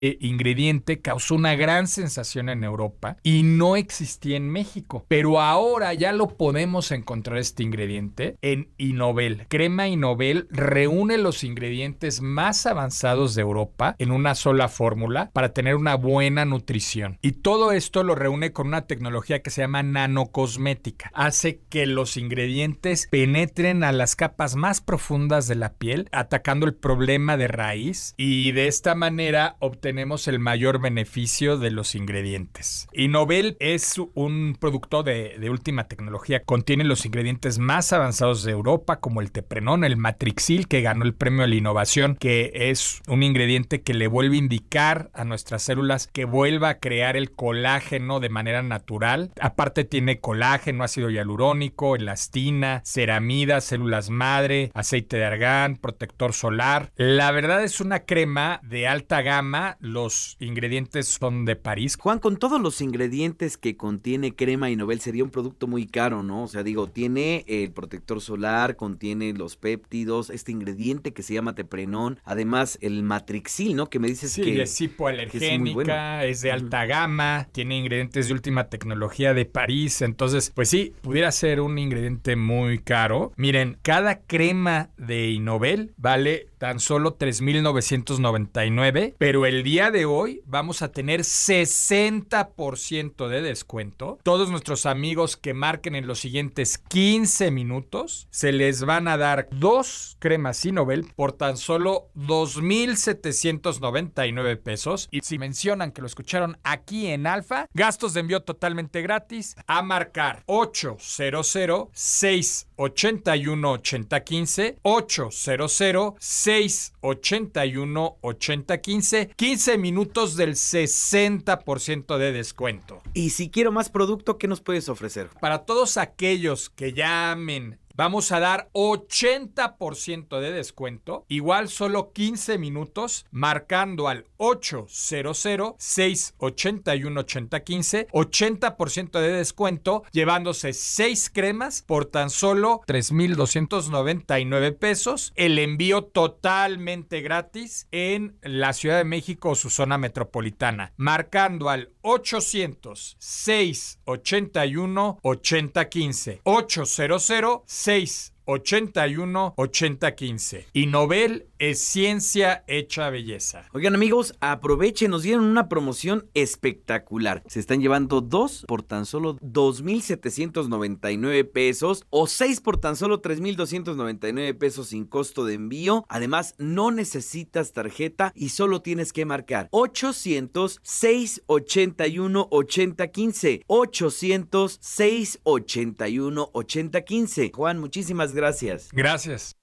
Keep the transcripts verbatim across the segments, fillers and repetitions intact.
eh, ingrediente causó una gran sensación en Europa y no existía en México. Pero ahora ya lo podemos encontrar este ingrediente en Innovel. Crema Innovel reúne los ingredientes más avanzados de Europa en una sola fórmula para tener una buena nutrición. Y todo esto lo reúne con una tecnología que se llama nanocosmética. Hace que los ingredientes penetren a las capas más profundas de la piel, atacando el problema de raíz, y de esta manera obtener tenemos el mayor beneficio de los ingredientes. Innovel es un producto de, de última tecnología. Contiene los ingredientes más avanzados de Europa, como el teprenón, el matrixil, que ganó el premio a la innovación, que es un ingrediente que le vuelve a indicar a nuestras células que vuelva a crear el colágeno de manera natural. Aparte tiene colágeno, ácido hialurónico, elastina, ceramida, células madre, aceite de argán, protector solar. La verdad es una crema de alta gama. Los ingredientes son de París. Juan, con todos los ingredientes que contiene Crema Innovel, sería un producto muy caro, ¿no? O sea, digo, tiene el protector solar, contiene los péptidos, este ingrediente que se llama teprenón, además el matrixil, ¿no? Que me dices sí, que, es hipoalergénica, que es, muy bueno. Es de alta uh-huh. gama, tiene ingredientes de última tecnología de París. Entonces, pues sí, pudiera ser un ingrediente muy caro. Miren, cada crema de Innovel vale tan solo tres mil novecientos noventa y nueve, pero el día de hoy vamos a tener sesenta por ciento de descuento. Todos nuestros amigos que marquen en los siguientes quince minutos se les van a dar dos cremas Innovel por tan solo dos mil setecientos noventa y nueve pesos. Y si mencionan que lo escucharon aquí en Alfa, gastos de envío totalmente gratis. A marcar ocho cero cero, seis ocho uno, ocho cero uno cinco, ocho cero cero, seis ocho uno, ocho cero uno cinco, quince minutos del sesenta por ciento de descuento. Y si quiero más producto, ¿qué nos puedes ofrecer? Para todos aquellos que llamen, vamos a dar ochenta por ciento de descuento, igual solo quince minutos, marcando al ocho cero cero, seis ocho uno, ocho cero uno cinco, ochenta por ciento de descuento, llevándose seis cremas por tan solo tres mil doscientos noventa y nueve pesos, el envío totalmente gratis en la Ciudad de México o su zona metropolitana, marcando al ochocientos, seis ocho uno, ocho cero uno cinco, ocho cero cero, seis ocho uno, ocho cero uno cinco. Innovel es ciencia hecha belleza. Oigan, amigos, aprovechen, nos dieron una promoción espectacular. Se están llevando dos por tan solo dos mil setecientos noventa y nueve pesos o seis por tan solo tres mil doscientos noventa y nueve pesos sin costo de envío. Además, no necesitas tarjeta y solo tienes que marcar ochocientos, seis ocho uno, ocho cero uno cinco. ochocientos, seis ocho uno, ocho cero uno cinco. Juan, muchísimas gracias. Gracias.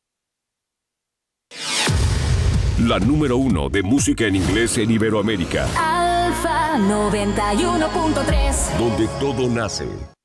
La número uno de música en inglés en Iberoamérica. Alfa noventa y uno punto tres. Donde todo nace.